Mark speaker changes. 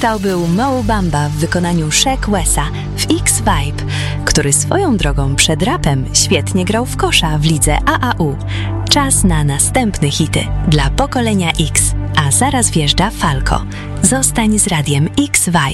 Speaker 1: To był Mo Bamba w wykonaniu Sheck Wessa w X-Vibe, który swoją drogą przed rapem świetnie grał w kosza w lidze AAU. Czas na następne hity dla pokolenia X, a zaraz wjeżdża Falco. Zostań z radiem X-Vibe.